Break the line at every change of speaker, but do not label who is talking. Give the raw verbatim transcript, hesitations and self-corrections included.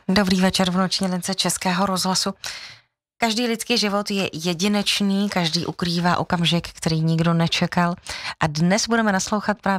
Dobrý večer v noční lince Českého rozhlasu. Každý lidský život je jedinečný, každý ukrývá okamžik, který nikdo nečekal. A dnes budeme naslouchat právě